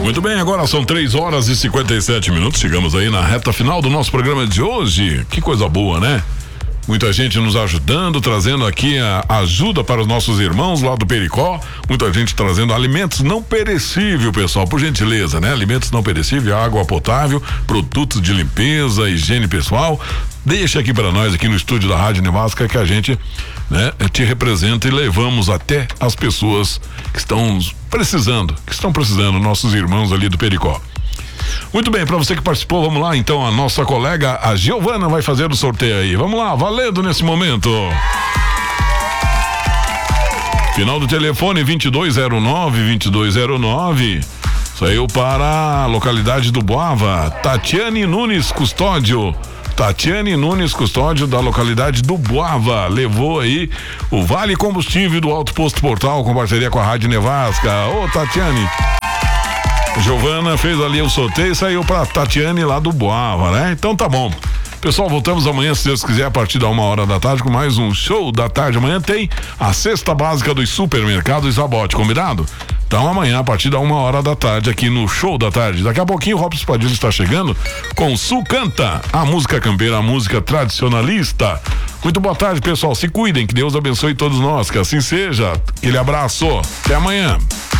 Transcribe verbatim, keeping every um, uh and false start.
Muito bem, agora são três horas e cinquenta e sete minutos. Chegamos aí na reta final do nosso programa de hoje. Que coisa boa, né? Muita gente nos ajudando, trazendo aqui a ajuda para os nossos irmãos lá do Pericó. Muita gente trazendo alimentos não perecíveis, pessoal, por gentileza, né? Alimentos não perecíveis, água potável, produtos de limpeza, higiene pessoal. Deixa aqui para nós, aqui no estúdio da Rádio Nevasca, que a gente, né, te representa e levamos até as pessoas que estão precisando, que estão precisando, nossos irmãos ali do Pericó. Muito bem, para você que participou, vamos lá, então, a nossa colega, a Giovana, vai fazer o sorteio aí. Vamos lá, valendo nesse momento. Final do telefone vinte e dois zero nove, vinte e dois zero nove. Saiu para a localidade do Boava, Tatiane Nunes Custódio. Tatiane Nunes Custódio, da localidade do Boava, levou aí o Vale Combustível do Alto Posto Portal, com parceria com a Rádio Nevasca. Ô, Tatiane. Giovana fez ali o sorteio e saiu pra Tatiane lá do Boava, né? Então tá bom. Pessoal, voltamos amanhã, se Deus quiser, a partir da uma hora da tarde, com mais um show da tarde. Amanhã tem a cesta básica dos supermercados Zabote, combinado? Então amanhã, a partir da uma hora da tarde, aqui no show da tarde. Daqui a pouquinho o Robson Padilha está chegando com Sul Canta, a música campeira, a música tradicionalista. Muito boa tarde, pessoal. Se cuidem, que Deus abençoe todos nós, que assim seja. Aquele abraço. Até amanhã.